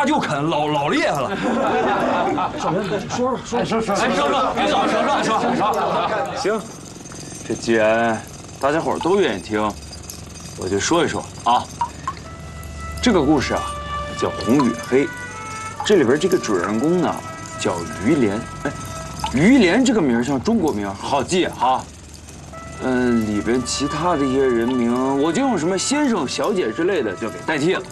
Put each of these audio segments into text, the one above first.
就啃，老厉害了。 小袁，说， 别走，说。 行，这既然大家伙都愿意听，我就说一说啊。这个故事啊，叫《红与黑》，这里边这个主人公呢叫于连。哎，于连这个名像中国名，好记哈。里边其他的一些人名，我就用什么先生、小姐之类的就给代替了。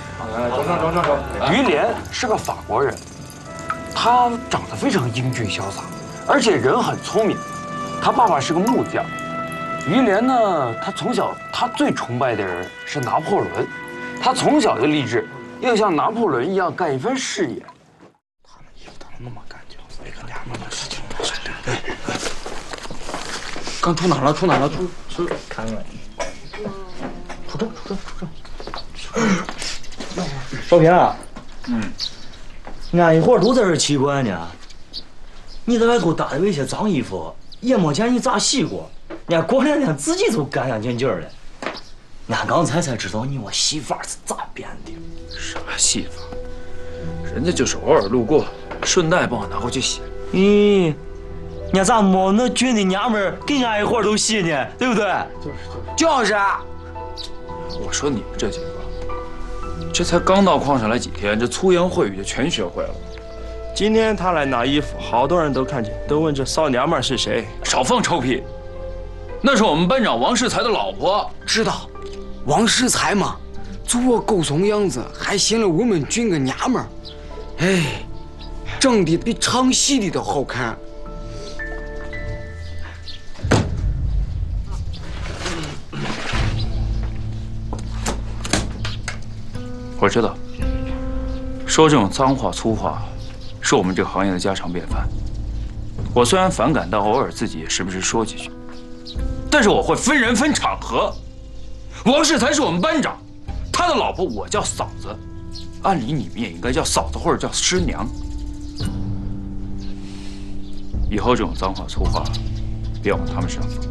于连是个法国人，他长得非常英俊潇洒，而且人很聪明。他爸爸是个木匠。于连呢，他最崇拜的人是拿破仑，他从小就立志要像拿破仑一样干一番事业。 他们衣服都那么干净，所以跟娘们的事情。刚出哪了？出看了。出这。 少平啊，俺一会儿都在这奇怪呢。你在外头搭的那些脏衣服，也没见你咋洗过。俺过2天自己就干干净净了。俺刚才才知道你我洗法是咋编的。 啥洗法？人家就是偶尔路过，顺带帮我拿过去洗。 咦，俺咋没那俊的娘们儿给俺一会儿都洗呢？对不对？ 就是。我说你们这几个，这才刚到矿上来几天，这粗言秽语就全学会了。 今天他来拿衣服，好多人都看见，都问这骚娘们是谁。 少放臭屁！那是我们班长王世才的老婆。 知道，王世才嘛，做狗怂样子，还嫌了我们军个娘们儿，哎，长得比唱戏的都好看。 我知道，说这种脏话粗话，是我们这个行业的家常便饭。我虽然反感，但偶尔自己也时不时说几句。但是我会分人分场合。王世才是我们班长，他的老婆我叫嫂子，按理你们也应该叫嫂子或者叫师娘。以后这种脏话粗话，别往他们身上放。